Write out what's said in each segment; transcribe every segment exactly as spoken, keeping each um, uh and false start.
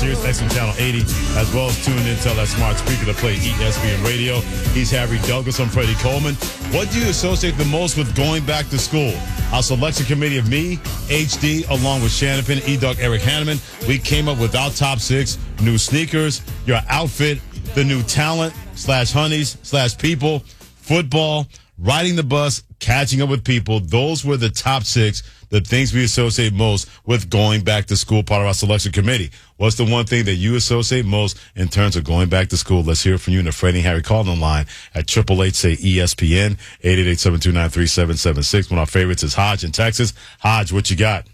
Sirius X M Channel eighty, as well as tune in to that smart speaker to play E S P N Radio. He's Harry Douglas. I'm Freddie Coleman. What do you associate the most with going back to school? Our selection committee of me, H D, along with Shannon Penn, E-Doug, Eric Hanneman, we came up with our top six: new sneakers, your outfit, the new talent, slash honeys, slash people, football, riding the bus, catching up with people. Those were the top six, the things we associate most with going back to school, part of our selection committee. What's the one thing that you associate most in terms of going back to school? Let's hear from you in the Freddie and Harry call-in line at eight eight eight, say, E S P N, eight eight eight, seven two nine, three seven seven six. One of our favorites is Hodge in Texas. Hodge, what you got?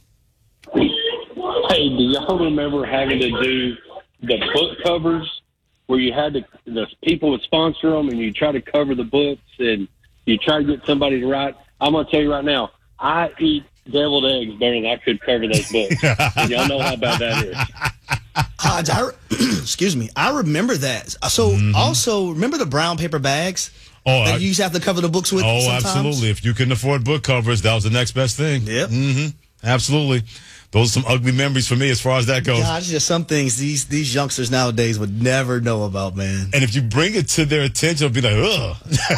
Hey, do y'all remember having to do the book covers where you had to, the people would sponsor them and you try to cover the books and you try to get somebody to write? I'm going to tell you right now, I eat deviled eggs better than I could cover those books. And y'all know how bad that is. Hodge, I, excuse me, I remember that. So mm-hmm. also, remember the brown paper bags oh, that I, you used to have to cover the books with? Oh, sometimes? Absolutely. If you couldn't afford book covers, that was the next best thing. Yep. Mm-hmm. Absolutely. Those are some ugly memories for me as far as that goes. God, it's just some things these these youngsters nowadays would never know about, man. And if you bring it to their attention, it'll be like, ugh.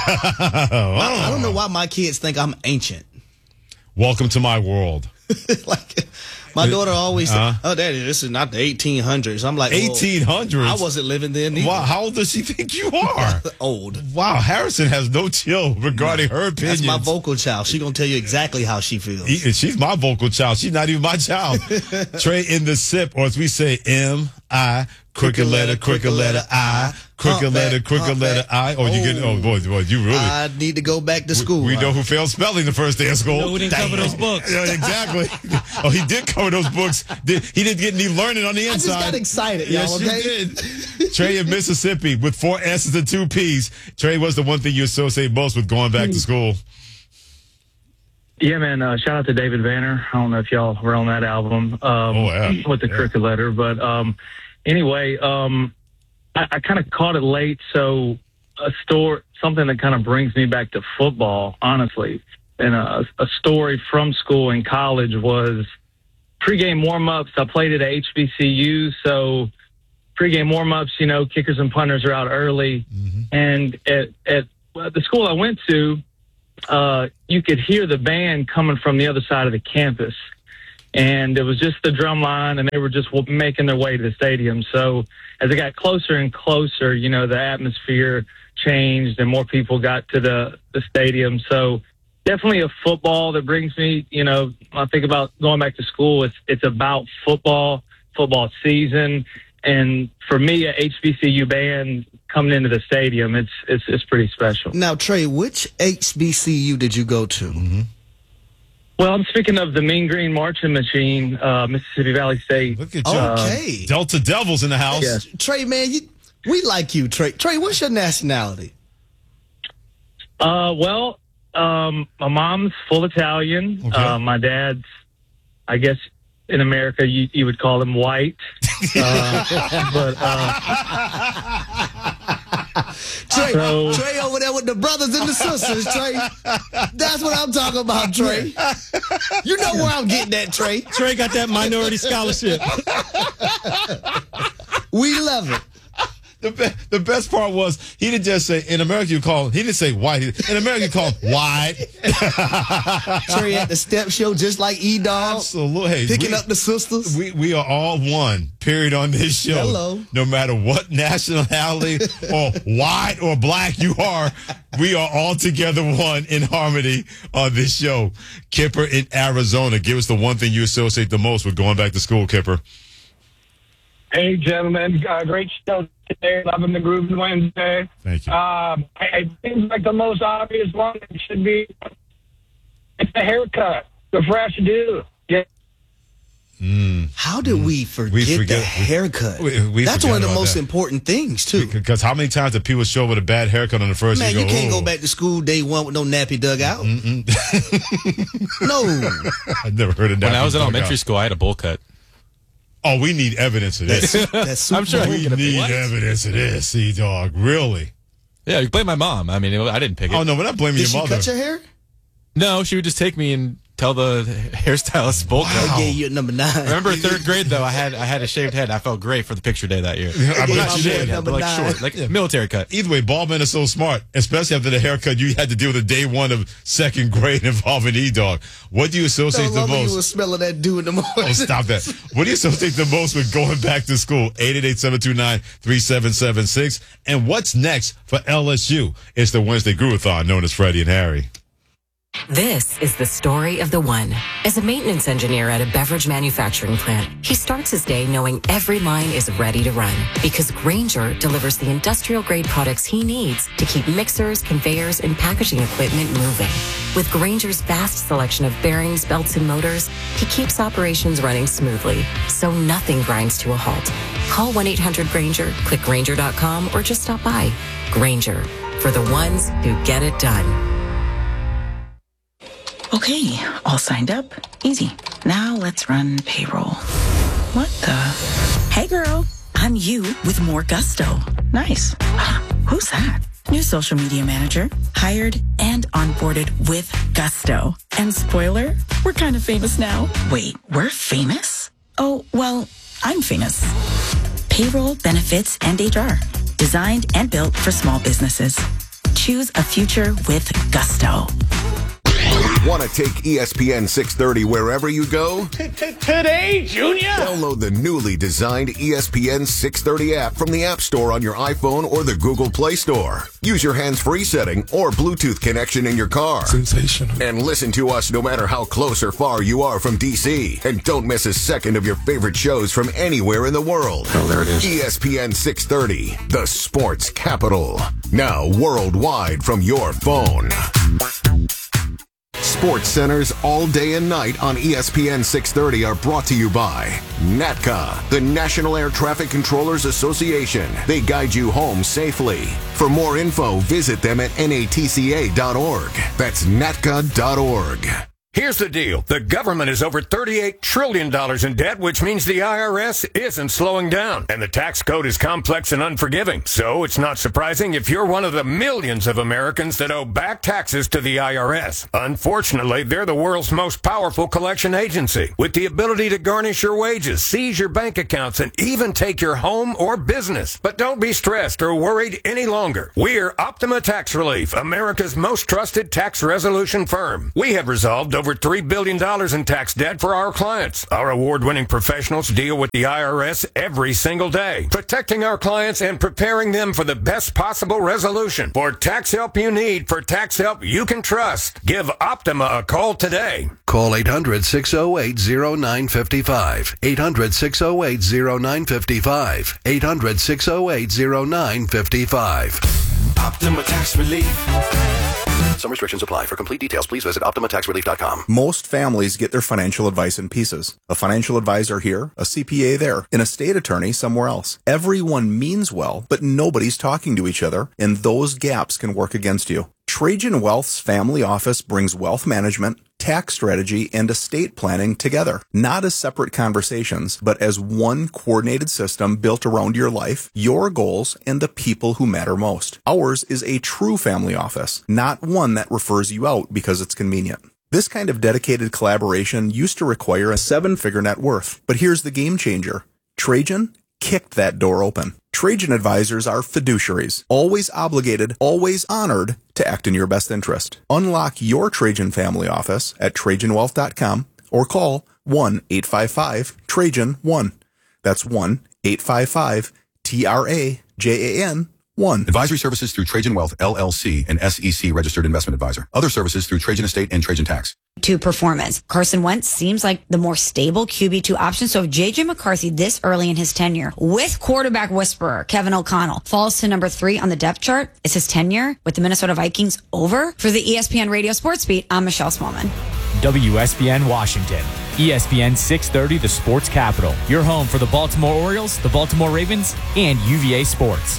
I, I don't know why my kids think I'm ancient. Welcome to my world. Like, my daughter always uh, said, oh, Daddy, this is not the eighteen hundreds. I'm like, eighteen hundreds? Well, I wasn't living then either. Wow, how old does she think you are? Old. Wow, Harrison has no chill regarding her opinions. That's my vocal child. She's going to tell you exactly how she feels. He, she's my vocal child. She's not even my child. Trey in the sip, or as we say, M I, crooked letter, crooked letter, I, crooked letter, crooked letter, I. Oh, you get, oh, boy, boy, you really. I need to go back to school. We, we know who failed spelling the first day of school. No, we didn't Dang. cover those books. Yeah, exactly. Oh, he did cover those books. Did, he didn't get any learning on the inside. I just got excited, Yes, y'all, okay? you did. Trey in Mississippi with four S's and two P's. Trey, what's the one thing you associate most with going back to school? Yeah, man. Uh, shout out to David Banner. I don't know if y'all were on that album um, oh, yeah. with the yeah. Crooked Letter. But um, anyway, um, I, I kind of caught it late. So a story, something that kind of brings me back to football, honestly. And a, a story from school in college was pregame warm-ups. I played at H B C U, so pregame warm-ups, you know, kickers and punters are out early. Mm-hmm. And at, at the school I went to, uh, you could hear the band coming from the other side of the campus. And it was just the drum line, and they were just making their way to the stadium. So as it got closer and closer, you know, the atmosphere changed and more people got to the, the stadium. So definitely a football that brings me, you know, when I think about going back to school, it's, it's about football, football season. And for me, a H B C U band coming into the stadium, it's, it's, it's pretty special. Now, Trey, which H B C U did you go to? Mm-hmm. Well, I'm speaking of the Mean Green Marching Machine, uh, Mississippi Valley State. Look at you. Okay. Delta Devils in the house. Yes. Trey, man, you, we like you, Trey. Trey, what's your nationality? Uh, well, um, my mom's full Italian. Okay. Uh, my dad's, I guess, in America, you, you would call him white. Uh, but, uh, Trey, so, Trey over there with the brothers and the sisters, Trey. That's what I'm talking about, Trey. You know where I'm getting at, Trey. Trey got that minority scholarship. We love it. The, be- the best part was he didn't just say, in America you call him, he didn't say white. In America you call him white. Trey at the step show just like E-Dog. Absolutely. Hey, Picking we, up the sisters. We we are all one, period, on this show. Hello. No matter what nationality or white or black you are, we are all together one in harmony on this show. Kipper in Arizona, give us the one thing you associate the most with going back to school, Kipper. Hey, gentlemen. Uh, great show today. Loving the Groove Wednesday. Thank you. Uh, it seems like the most obvious one should be it's the haircut. The fresh do. Yeah. Mm. How did we forget, We forget- the haircut? we- we That's forget one of the about most that. important things, too. Because how many times do people show up with a bad haircut on the first Man, day? you go, can't oh. go back to school day one with no nappy dug out. No. I've never heard of that. When I was in elementary school, I had a bowl cut. Oh, we need evidence of this. That's, that's super. I'm sure I we can get a need what? evidence of this, C-Dog. Really? Yeah, you blame my mom. I mean, I didn't pick it. Oh, no, we're not blaming Did your she mother. cut your hair? No, she would just take me and tell the hairstylist bowl cut. I gave you a number nine. Remember third grade though? I had I had a shaved head. I felt great for the picture day that year. I gave bet my you boy did. number Like nine. short, like military cut. Either way, Ballman is so smart, especially after the haircut you had to deal with the day one of second grade involving E-Dog. What do you associate I the love when most? you was smelling that dew in the morning. Oh, stop that. What do you associate the most with going back to school? eight eight eight, seven two nine, three seven seven six. And what's next for L S U? It's the Wednesday Groovathon known as Freddie and Harry. This is the story of the one. As a maintenance engineer at a beverage manufacturing plant, he starts his day knowing every line is ready to run because Grainger delivers the industrial-grade products he needs to keep mixers, conveyors, and packaging equipment moving. With Grainger's vast selection of bearings, belts, and motors, he keeps operations running smoothly, so nothing grinds to a halt. Call one eight hundred Grainger, click Grainger dot com, or just stop by. Grainger, for the ones who get it done. Okay, all signed up. Easy. Now let's run payroll. What the? Hey girl, I'm you with more gusto. Nice. Who's that? New social media manager. Hired and onboarded with gusto. And spoiler, we're kind of famous now. Wait, we're famous? Oh, well, I'm famous. Payroll, benefits, and H R. Designed and built for small businesses. Choose a future with gusto. Want to take E S P N six thirty wherever you go? Today, Junior? Download the newly designed E S P N six thirty app from the App Store on your iPhone or the Google Play Store. Use your hands-free setting or Bluetooth connection in your car. Sensational. And listen to us no matter how close or far you are from D C. And don't miss a second of your favorite shows from anywhere in the world. Oh, there it is. E S P N six thirty, the sports capital. Now worldwide from your phone. Sports Centers all day and night on E S P N six thirty are brought to you by NATCA, the National Air Traffic Controllers Association. They guide you home safely. For more info, visit them at N A T C A dot org. That's N A T C A dot org. Here's the deal. The government is over thirty-eight trillion dollars in debt, which means the I R S isn't slowing down. And the tax code is complex and unforgiving. So it's not surprising if you're one of the millions of Americans that owe back taxes to the I R S. Unfortunately, they're the world's most powerful collection agency, with the ability to garnish your wages, seize your bank accounts, and even take your home or business. But don't be stressed or worried any longer. We're Optima Tax Relief, America's most trusted tax resolution firm. We have resolved over over three billion dollars in tax debt for our clients. Our award-winning professionals deal with the I R S every single day, protecting our clients and preparing them for the best possible resolution. For tax help you need, for tax help you can trust, give Optima a call today. Call eight hundred, six oh eight, oh nine five five. eight hundred, six oh eight, oh nine five five. eight hundred, six oh eight, oh nine five five. Optima Tax Relief. Some restrictions apply. For complete details, please visit Optima Tax Relief dot com. Most families get their financial advice in pieces. A financial advisor here, a C P A there, an estate attorney somewhere else. Everyone means well, but nobody's talking to each other, and those gaps can work against you. Trajan Wealth's family office brings wealth management, tax strategy, and estate planning together, not as separate conversations, but as one coordinated system built around your life, your goals, and the people who matter most. Ours is a true family office, not one that refers you out because it's convenient. This kind of dedicated collaboration used to require a seven-figure net worth, but here's the game changer. Trajan kicked that door open. Trajan advisors are fiduciaries, always obligated, always honored to act in your best interest. Unlock your Trajan family office at Trajan Wealth dot com or call one eight five five Trajan one. That's one eight five five T R A J A N one. Advisory services through Trajan Wealth, L L C, an S E C registered investment advisor. Other services through Trajan Estate and Trajan Tax. To performance. Carson Wentz seems like the more stable Q B two option. So if J J McCarthy this early in his tenure with quarterback whisperer Kevin O'Connell falls to number three on the depth chart, is his tenure with the Minnesota Vikings over? For the E S P N Radio Sports Beat, I'm Michelle Smallman. W S B N Washington. E S P N six thirty, the sports capital. Your home for the Baltimore Orioles, the Baltimore Ravens, and U V A Sports.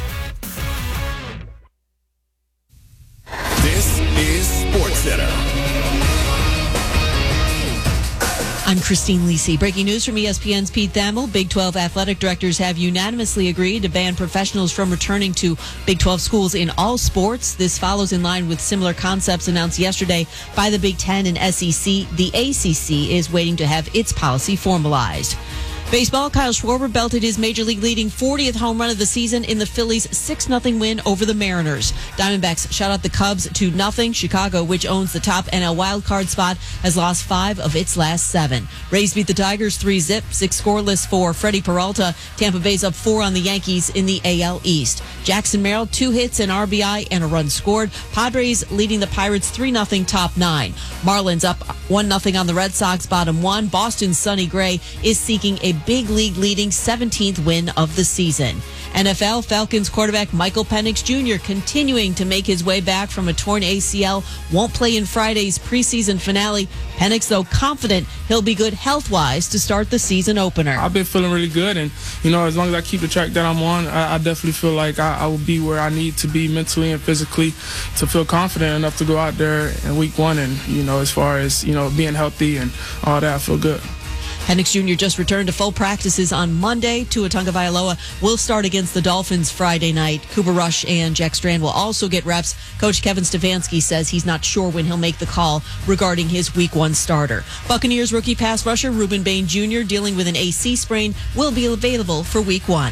This is SportsCenter. I'm Christine Lisi. Breaking news from E S P N's Pete Thamel. Big twelve athletic directors have unanimously agreed to ban professionals from returning to Big twelve schools in all sports. This follows in line with similar concepts announced yesterday by the Big Ten and S E C. The A C C is waiting to have its policy formalized. Baseball, Kyle Schwarber belted his Major League leading fortieth home run of the season in the Phillies' six nothing win over the Mariners. Diamondbacks shut out the Cubs two nothing. Chicago, which owns the top N L wildcard spot, has lost five of its last seven. Rays beat the Tigers three zip, six scoreless for Freddie Peralta. Tampa Bay's up four on the Yankees in the A L East. Jackson Merrill, two hits, an R B I, and a run scored. Padres leading the Pirates three nothing top nine. Marlins up one nothing on the Red Sox, bottom one. Boston's Sonny Gray is seeking a big league leading seventeenth win of the season. N F L, Falcons quarterback Michael Penix Junior continuing to make his way back from a torn A C L, won't play in Friday's preseason finale. Penix, though, confident he'll be good health-wise to start the season opener. I've been feeling really good, and, you know, as long as I keep the track that I'm on, I, I definitely feel like I, I will be where I need to be mentally and physically to feel confident enough to go out there in week one and, you know, as far as, you know, being healthy and all that, I feel good. Penix Junior just returned to full practices on Monday. Tua Tagovailoa will start against the Dolphins Friday night. Cooper Rush and Jack Strand will also get reps. Coach Kevin Stefanski says he's not sure when he'll make the call regarding his week one starter. Buccaneers rookie pass rusher Ruben Bain Junior dealing with an A C sprain will be available for week one.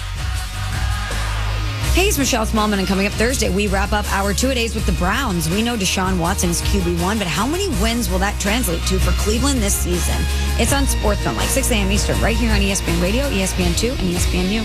Hey, it's Michelle Smallman, and coming up Thursday, we wrap up our two-a-days with the Browns. We know Deshaun Watson is Q B one, but how many wins will that translate to for Cleveland this season? It's on SportsZone, like six a.m. Eastern, right here on E S P N Radio, E S P N two, and E S P N U.